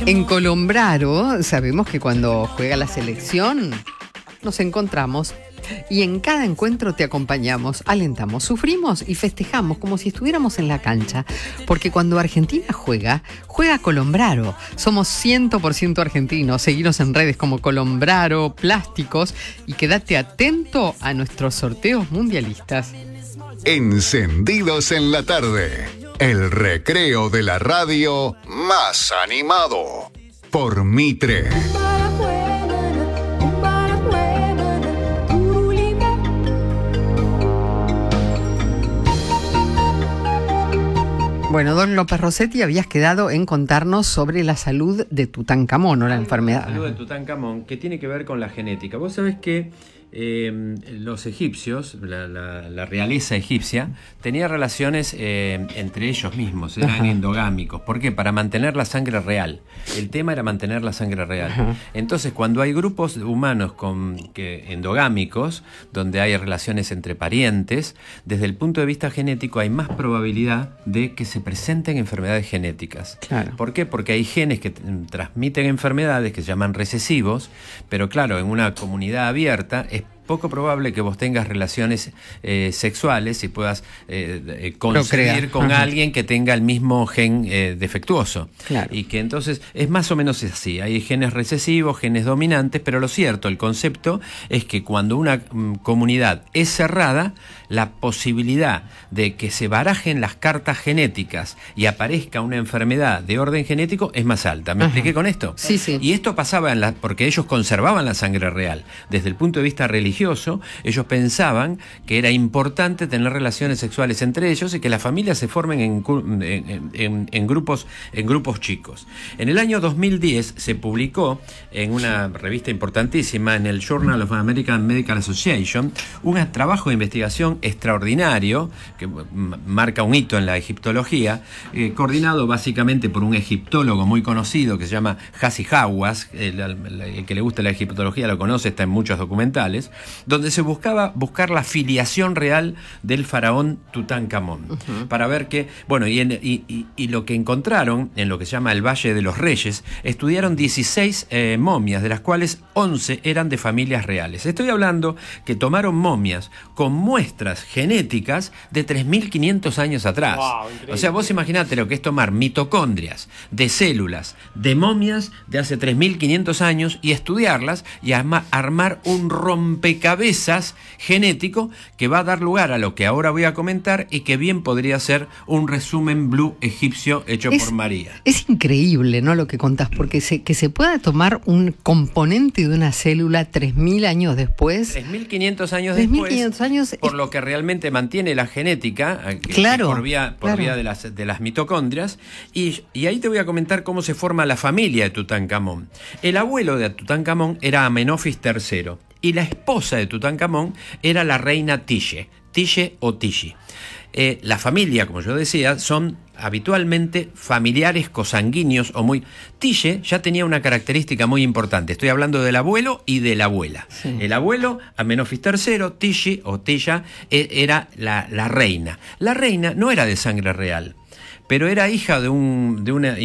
En Colombraro sabemos que cuando juega la selección nos encontramos y en cada encuentro te acompañamos, alentamos, sufrimos y festejamos como si estuviéramos en la cancha. Porque cuando Argentina juega Colombraro. Somos 100% argentinos. Seguinos en redes como Colombraro, Plásticos y quédate atento a nuestros sorteos mundialistas. Encendidos en la tarde. El recreo de la radio más animado. Por Mitre. Bueno, don López Rossetti, habías quedado en contarnos sobre la salud de Tutankamón, o la enfermedad. La salud de Tutankamón, que tiene que ver con la genética. Vos sabés que los egipcios, la realeza egipcia, tenía relaciones entre ellos mismos, eran endogámicos. ¿Por qué? Para mantener la sangre real. El tema era mantener la sangre real. Ajá. Entonces, cuando hay grupos humanos endogámicos, donde hay relaciones entre parientes, desde el punto de vista genético hay más probabilidad de que se presenten enfermedades genéticas. Claro. ¿Por qué? Porque hay genes que transmiten enfermedades que se llaman recesivos, pero claro, en una comunidad abierta es poco probable que vos tengas relaciones sexuales y puedas concebir con alguien que tenga el mismo gen defectuoso. Claro. Y que entonces es más o menos así. Hay genes recesivos, genes dominantes, pero lo cierto, el concepto es que cuando una comunidad es cerrada, la posibilidad de que se barajen las cartas genéticas y aparezca una enfermedad de orden genético es más alta. ¿Me expliqué con esto? Sí, sí. Y esto pasaba porque ellos conservaban la sangre real. Desde el punto de vista religioso, ellos pensaban que era importante tener relaciones sexuales entre ellos y que las familias se formen en grupos chicos. En el año 2010 se publicó en una revista importantísima, en el Journal of American Medical Association, un trabajo de investigación extraordinario que marca un hito en la egiptología, coordinado básicamente por un egiptólogo muy conocido que se llama Hassi Hawass. El que le gusta la egiptología lo conoce, está en muchos documentales, donde se buscaba la filiación real del faraón Tutankamón, para ver que, bueno, y lo que encontraron en lo que se llama el Valle de los Reyes, estudiaron 16 momias, de las cuales 11 eran de familias reales. Estoy hablando que tomaron momias con muestras genéticas de 3.500 años atrás. Wow, o sea, vos imaginate lo que es tomar mitocondrias de células de momias de hace 3.500 años y estudiarlas y armar un rompecabezas genético que va a dar lugar a lo que ahora voy a comentar y que bien podría ser un resumen blue egipcio hecho por María. Es increíble, ¿no?, lo que contás, porque que se pueda tomar un componente de una célula 3.000 años después. 3.500 años después. 3.500 años. Por lo que realmente mantiene la genética, claro, por vía de las mitocondrias. Y ahí te voy a comentar cómo se forma la familia de Tutankamón. El abuelo de Tutankamón era Amenofis III. Y la esposa de Tutankamón era la reina Tiye o Tiyi. La familia, como yo decía, son habitualmente familiares cosanguíneos o muy... Tiye ya tenía una característica muy importante. Estoy hablando del abuelo y de la abuela. Sí. El abuelo, Amenofis III, Tiyi o Tiya, era la reina. La reina no era de sangre real, pero era hija de un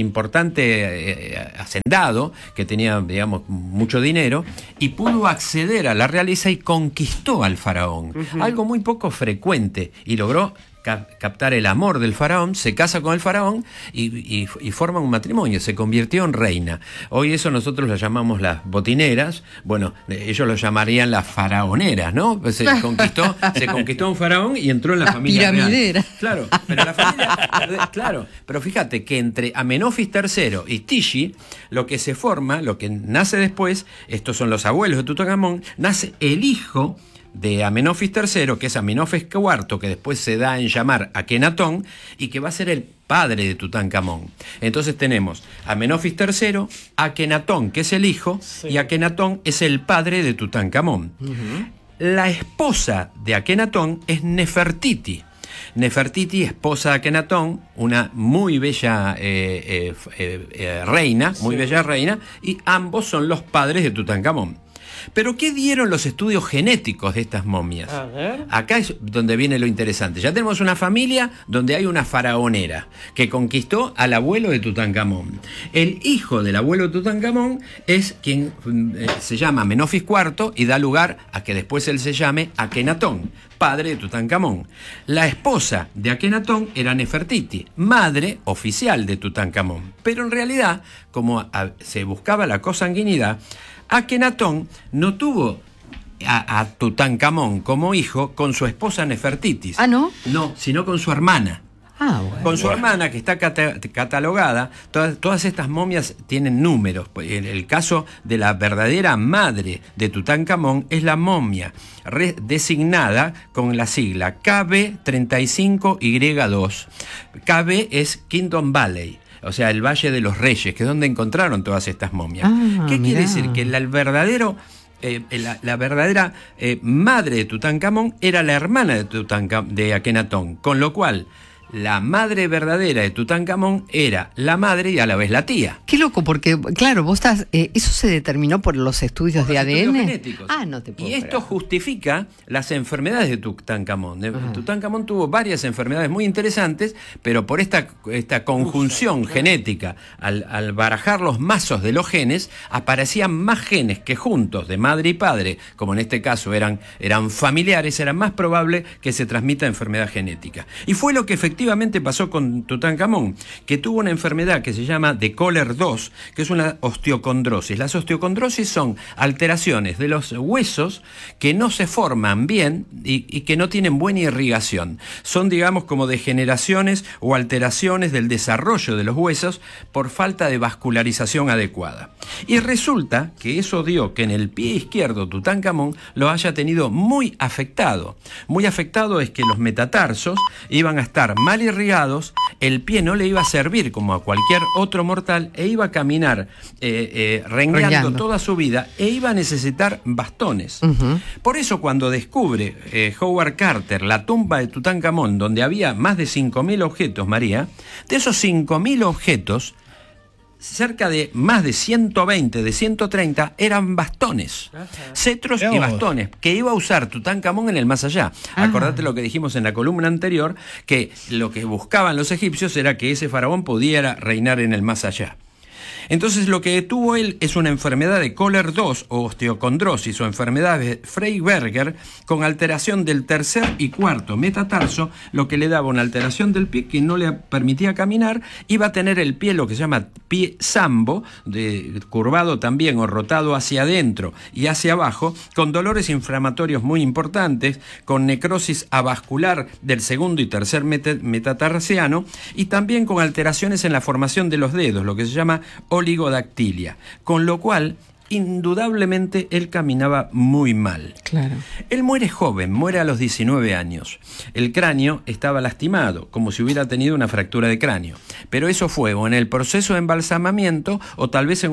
importante hacendado que tenía, digamos, mucho dinero y pudo acceder a la realeza y conquistó al faraón. Algo muy poco frecuente, y logró captar el amor del faraón, se casa con el faraón y forman un matrimonio, se convirtió en reina. Hoy eso nosotros lo llamamos las botineras, bueno, ellos lo llamarían las faraoneras, ¿no? Se conquistó un faraón y entró en la familia piramidera real. Claro, pero la familia, claro, pero fíjate que entre Amenofis III y Tiyi, lo que se forma, lo que nace después, estos son los abuelos de Tutankamón, nace el hijo de Amenofis III, que es Amenofis IV, que después se da en llamar Akenatón, y que va a ser el padre de Tutankamón. Entonces tenemos Amenofis III, Akenatón, que es el hijo, sí, y Akenatón es el padre de Tutankamón. La esposa de Akenatón es Nefertiti. Nefertiti, esposa de Akenatón, una muy bella reina, muy bella reina, y ambos son los padres de Tutankamón. Pero ¿qué dieron los estudios genéticos de estas momias? A ver. Acá es donde viene lo interesante. Ya tenemos una familia donde hay una faraonera que conquistó al abuelo de Tutankamón. El hijo del abuelo de Tutankamón es quien se llama Menofis IV y da lugar a que después él se llame Akenatón, padre de Tutankamón. La esposa de Akenatón era Nefertiti, madre oficial de Tutankamón. Pero en realidad, como se buscaba la consanguinidad, Akenatón no tuvo a Tutankamón como hijo con su esposa Nefertitis. ¿Ah, no? No, sino con su hermana. Ah, bueno. Con su hermana, que está catalogada. Todas estas momias tienen números. El caso de la verdadera madre de Tutankamón es la momia designada con la sigla KB35Y2. KB es Kingdom Valley, o sea, el Valle de los Reyes, que es donde encontraron todas estas momias. ¿Qué quiere decir? Que la verdadera madre de Tutankamón era la hermana de Akenatón, con lo cual la madre verdadera de Tutankamón era la madre y a la vez la tía. Qué loco, porque, claro, vos estás... ¿eso se determinó por los estudios de ADN? Estudios genéticos. Ah, no te puedo Y esto creer. justifica las enfermedades de Tutankamón. Tutankamón tuvo varias enfermedades muy interesantes, pero por esta conjunción genética, al barajar los mazos de los genes, aparecían más genes que juntos, de madre y padre, como en este caso eran familiares, era más probable que se transmita enfermedad genética. Y fue lo que efectivamente pasó con Tutankamón, que tuvo una enfermedad que se llama de Kohler-2, que es una osteocondrosis. Las osteocondrosis son alteraciones de los huesos que no se forman bien y que no tienen buena irrigación. Son, digamos, como degeneraciones o alteraciones del desarrollo de los huesos por falta de vascularización adecuada. Y resulta que eso dio que en el pie izquierdo Tutankamón lo haya tenido muy afectado. Muy afectado es que los metatarsos iban a estar mal irrigados, el pie no le iba a servir como a cualquier otro mortal e iba a caminar rengueando toda su vida e iba a necesitar bastones. Por eso cuando descubre Howard Carter la tumba de Tutankamón, donde había más de 5.000 objetos, María, de esos 5.000 objetos, cerca de más de 120, de 130 eran bastones, cetros y bastones que iba a usar Tutankamón en el más allá. Acordate lo que dijimos en la columna anterior, que lo que buscaban los egipcios era que ese faraón pudiera reinar en el más allá. Entonces lo que tuvo él es una enfermedad de Kohler-2 o osteocondrosis o enfermedad de Freiberger con alteración del tercer y cuarto metatarso, lo que le daba una alteración del pie que no le permitía caminar. Iba a tener el pie lo que se llama pie sambo, curvado también o rotado hacia adentro y hacia abajo, con dolores inflamatorios muy importantes, con necrosis avascular del segundo y tercer metatarsiano y también con alteraciones en la formación de los dedos, lo que se llama oligodactilia, con lo cual indudablemente él caminaba muy mal. Claro. Él muere joven, muere a los 19 años. El cráneo estaba lastimado, como si hubiera tenido una fractura de cráneo. Pero eso fue o en el proceso de embalsamamiento o tal vez en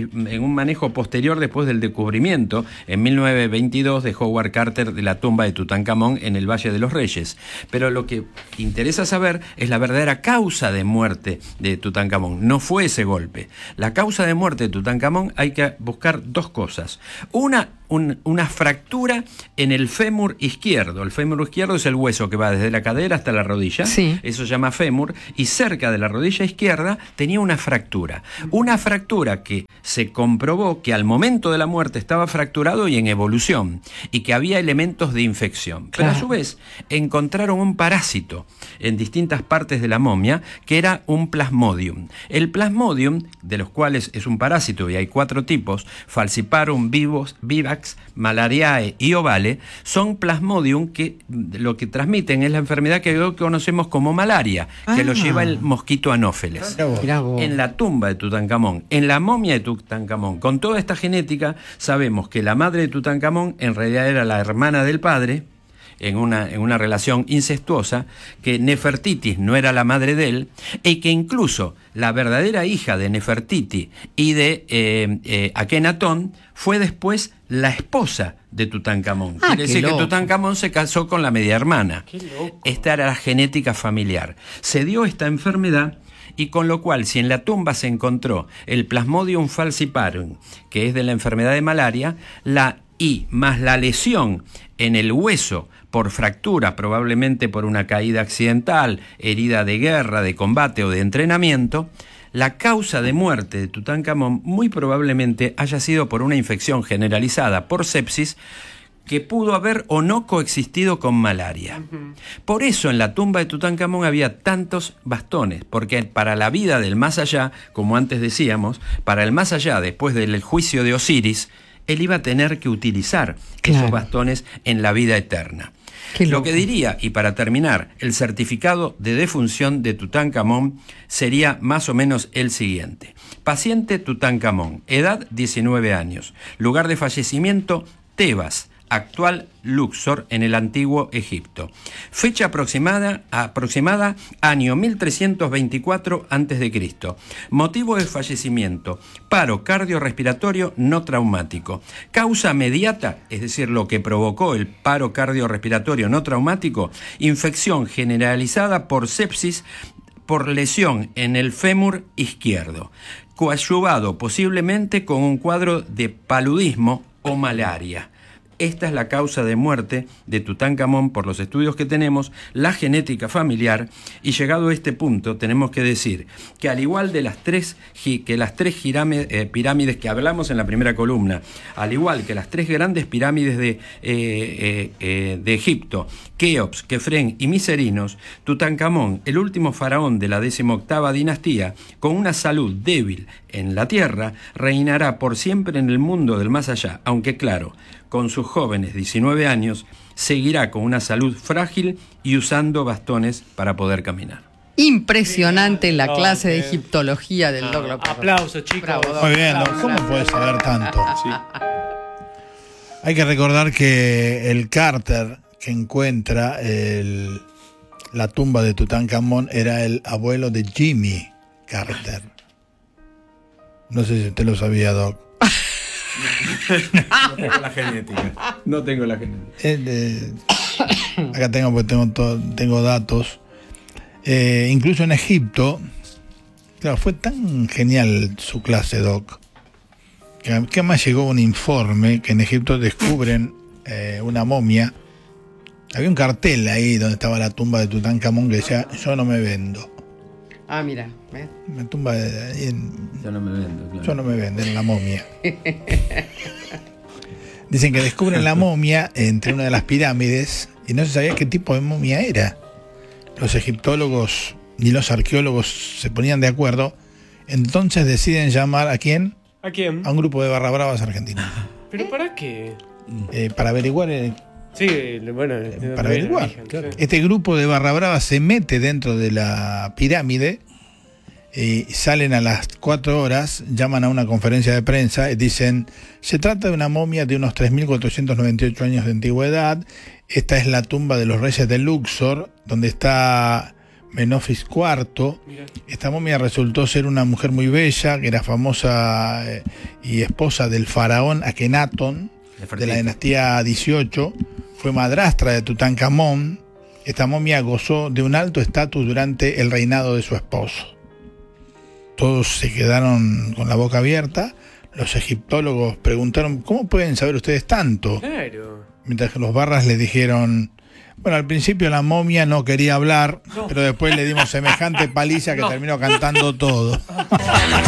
un manejo posterior después del descubrimiento en 1922 de Howard Carter de la tumba de Tutankamón en el Valle de los Reyes. Pero lo que interesa saber es la verdadera causa de muerte de Tutankamón. No fue ese golpe. La causa de muerte de Tutankamón hay que buscar dos cosas. Una fractura en el fémur izquierdo. El fémur izquierdo es el hueso que va desde la cadera hasta la rodilla. Sí. Eso se llama fémur. Y cerca de la rodilla izquierda tenía una fractura. Una fractura que se comprobó que al momento de la muerte estaba fracturado y en evolución. Y que había elementos de infección. Pero Claro. a su vez encontraron un parásito en distintas partes de la momia que era un plasmodium. El plasmodium, de los cuales es un parásito y hay 4 tipos, Falciparum, vivax, malariae y ovale, son plasmodium que lo que transmiten es la enfermedad que hoy conocemos como malaria, que lo lleva el mosquito anófeles. Mirá vos. En la tumba de Tutankamón, en la momia de Tutankamón, con toda esta genética, sabemos que la madre de Tutankamón en realidad era la hermana del padre, en una relación incestuosa, que Nefertiti no era la madre de él, y que incluso la verdadera hija de Nefertiti y de Akenatón fue después la esposa de Tutankamón. Ah, Quiere qué decir que loco. Tutankamón se casó con la media hermana. Qué loco. Esta era la genética familiar. Se dio esta enfermedad y con lo cual, si en la tumba se encontró el Plasmodium falciparum, que es de la enfermedad de malaria, la I más la lesión en el hueso por fractura, probablemente por una caída accidental, herida de guerra, de combate o de entrenamiento, la causa de muerte de Tutankamón muy probablemente haya sido por una infección generalizada por sepsis que pudo haber o no coexistido con malaria. Por eso en la tumba de Tutankamón había tantos bastones, porque para la vida del más allá, como antes decíamos, para el más allá, después del juicio de Osiris, él iba a tener que utilizar esos bastones en la vida eterna. Lo que diría, y para terminar, el certificado de defunción de Tutankamón sería más o menos el siguiente. Paciente Tutankamón, edad 19 años, lugar de fallecimiento Tebas, actual Luxor en el antiguo Egipto. Fecha aproximada año 1324 a.C. Motivo de fallecimiento, paro cardiorrespiratorio no traumático. Causa mediata, es decir, lo que provocó el paro cardiorrespiratorio no traumático, infección generalizada por sepsis por lesión en el fémur izquierdo, coadyuvado posiblemente con un cuadro de paludismo o malaria. Esta es la causa de muerte de Tutankamón por los estudios que tenemos, la genética familiar, y llegado a este punto tenemos que decir que al igual de las tres pirámides que hablamos en la primera columna, al igual que las tres grandes pirámides de Egipto, Keops, Kefren y Miserinos, Tutankamón, el último faraón de la 18ª dinastía, con una salud débil en la tierra, reinará por siempre en el mundo del más allá, aunque claro, con sus jóvenes 19 años, seguirá con una salud frágil y usando bastones para poder caminar. Impresionante la clase de egiptología del Doc López. Aplausos, chicos. Bravo, Doc. Muy bien, Doc. ¿Cómo puedes saber tanto? Sí. Hay que recordar que el Carter que encuentra la tumba de Tutankamón era el abuelo de Jimmy Carter. No sé si usted lo sabía, Doc. No tengo la genética. Acá tengo datos. Incluso en Egipto, claro, fue tan genial su clase, Doc, que además llegó un informe que en Egipto descubren una momia. Había un cartel ahí donde estaba la tumba de Tutankamón que decía: yo no me vendo. Ah, mira. Una tumba Yo no me vendo, claro. Yo no me vendo, en la momia. Dicen que descubren la momia entre una de las pirámides y no se sabía qué tipo de momia era. Los egiptólogos ni los arqueólogos se ponían de acuerdo. Entonces deciden llamar ¿a quién? ¿A quién? A un grupo de barrabravas argentinos. ¿Pero para qué? Para averiguar. Sí, bueno, para averiguar. Claro. Este grupo de barrabravas se mete dentro de la pirámide y salen a las 4 horas, llaman a una conferencia de prensa y dicen: se trata de una momia de unos 3.498 años de antigüedad. Esta es la tumba de los reyes de Luxor, donde está Menofis IV. Mira. Esta momia resultó ser una mujer muy bella, que era famosa y esposa del faraón Akenatón, de la dinastía 18. Fue madrastra de Tutankamón. Esta momia gozó de un alto estatus durante el reinado de su esposo. Todos se quedaron con la boca abierta. Los egiptólogos preguntaron: ¿cómo pueden saber ustedes tanto? Claro. Mientras que los barras le dijeron: bueno, al principio la momia no quería hablar, pero después le dimos semejante paliza que terminó cantando todo.